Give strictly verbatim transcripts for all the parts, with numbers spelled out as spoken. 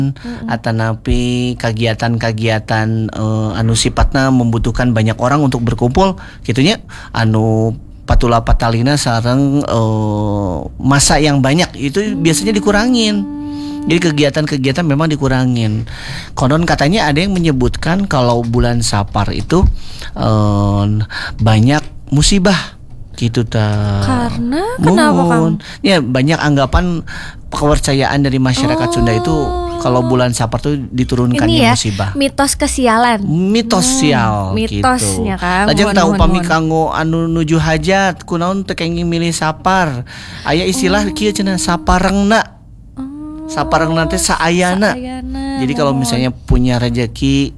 atanapi kagiatan-kagiatan uh, anu sifatna membutuhkan banyak orang untuk berkumpul gitunya anu patula patalina sareng uh, masa yang banyak itu hmm. biasanya dikurangin. Jadi kegiatan-kegiatan memang dikurangin. Konon katanya ada yang menyebutkan kalau bulan Sapar itu uh, banyak musibah gitu ta. Karena kenapa Kang? Ya banyak anggapan kepercayaan dari masyarakat oh. Sunda itu kalau bulan Sapar tuh diturunkannya ini ya, musibah. Mitos kesialan. Mitos hmm, sial mitosnya gitu. Kang. Lajeng tahu upami kanggo anu nuju hajat kunaon teu kenging milih Sapar. Aya istilah oh. kieu cenah saparengna. Oh. Saparengna teh saayana. saayana. Jadi kalau misalnya punya rezeki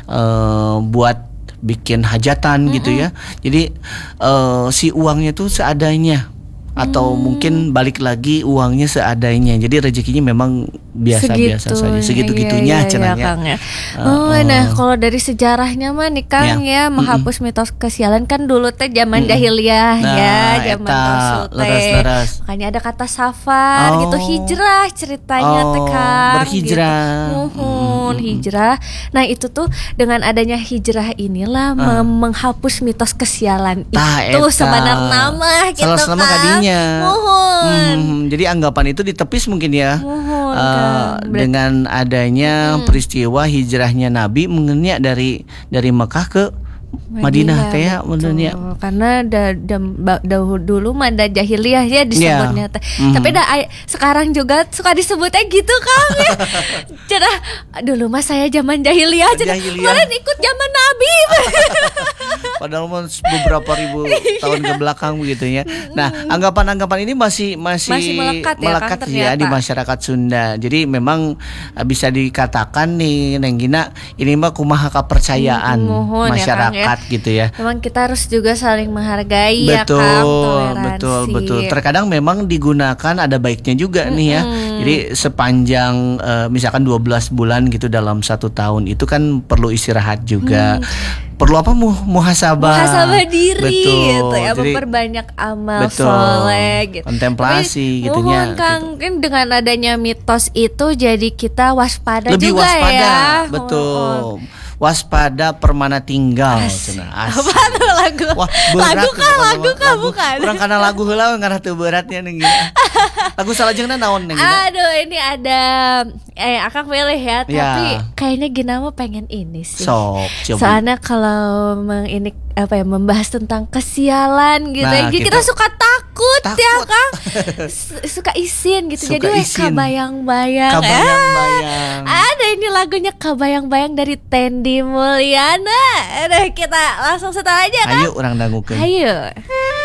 uh, buat bikin hajatan mm-hmm. gitu ya. Jadi uh, si uangnya tuh seadanya atau hmm. mungkin balik lagi uangnya seadanya. Jadi rezekinya memang biasa-biasa segitu, saja. Segitu-gitunya iya, iya, cenanya. Iya, Kang, ya. uh, Oh, uh. nah kalau dari sejarahnya mah nih Kang ya, ya menghapus mm-mm. mitos kesialan kan dulu teh zaman mm-mm. jahiliyah nah, ya, zaman Rasul teh. Makanya ada kata safar oh. gitu, hijrah ceritanya oh, teh Kang. Berhijrah. Gitu. Muhun, mm-hmm. hijrah. Nah, itu tuh dengan adanya hijrah inilah uh. menghapus mitos kesialan nah, itu sebenarnya mah gitu Kang. Mohon. Hmm, jadi anggapan itu ditepis mungkin ya. Mohon, uh, dengan adanya hmm. peristiwa hijrahnya Nabi mengenyak dari dari Mekah ke Madinah teh ya menurutnya. Karena da, da, da, dulu mah da jahiliyah ya disebutnya teh. Yeah. Mm-hmm. Tapi da sekarang juga suka disebutnya gitu Kang ya. Cenah dulu mah saya zaman jahiliyah, cenah kemarin ikut zaman Nabi. Padahal beberapa ribu tahun ke belakang begitu ya. Nah, anggapan-anggapan ini masih masih, masih melekat, melekat ya, ya di masyarakat Sunda. Jadi memang bisa dikatakan nih Neng Gina ini mah kumaha kepercayaan hmm, masyarakat ya, Kang, ya. Gitu ya. Memang kita harus juga saling menghargai betul, ya Kang, toleransi. Betul, betul. Terkadang memang digunakan ada baiknya juga hmm. nih ya. Jadi sepanjang uh, misalkan dua belas bulan gitu dalam satu tahun itu kan perlu istirahat juga. Hmm. Perlu apa mu muhasabah muhasabah diri betul. Gitu ya. Jadi, memperbanyak amal soleh gitu. Kontemplasi gitu ya. Kang gitu. Dengan adanya mitos itu jadi kita waspada lebih juga waspada, ya. Betul. Oh, oh. Waspada permana tinggal cenah. Apa tuh lagu? Wah, lagu kah lagu kah bukan? Kurang karena lagu heula ngarah teu beratnya nih gini. Lagu salajengna naon nih? Aduh, ini ada eh Akang pilih ya, tapi ya. Kayaknya Gina mau pengen ini sih. Sok, coba. Soalnya kalau meng ini apa ya membahas tentang kesialan gitu. Nah, ya. Kita suka takut, takut. ya Kang. Suka isin gitu. Suka jadi isin. Kabayang-bayang. Kabayang-bayang. Ah, ada ini lagunya Kabayang-bayang dari Tendi Mulyana. Aduh, kita langsung setel aja Kang. Ayo orang dangukeun. Ayo.